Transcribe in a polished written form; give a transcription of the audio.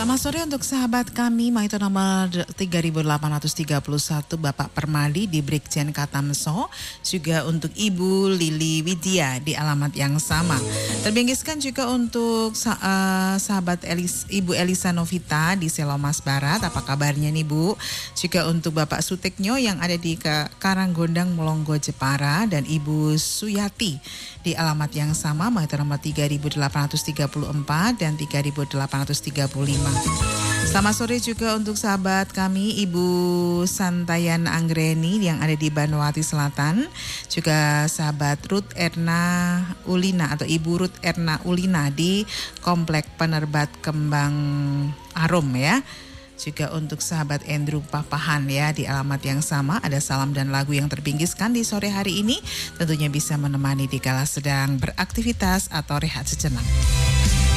Selamat sore untuk sahabat kami, itu nomor 3831 Bapak Permadi di Brigjen Katamso, juga untuk Ibu Lili Widya di alamat yang sama. Terbingkiskan juga untuk sahabat Ibu Elisa Novita di Selomas Barat, apa kabarnya nih Bu? Juga untuk Bapak Suteknyo yang ada di Karanggondang Melonggo Jepara dan Ibu Suyati di alamat yang sama, itu nomor 3834 dan 3835. Selamat sore juga untuk sahabat kami Ibu Santayan Anggreni yang ada di Banowati Selatan, juga sahabat Ruth Erna Ulina atau Ibu Ruth Erna Ulina di Komplek Penerbat Kembang Arum ya. Juga untuk sahabat Andrew Papahan ya di alamat yang sama, ada salam dan lagu yang terbingkiskan di sore hari ini, tentunya bisa menemani di kala sedang beraktivitas atau rehat sejenak.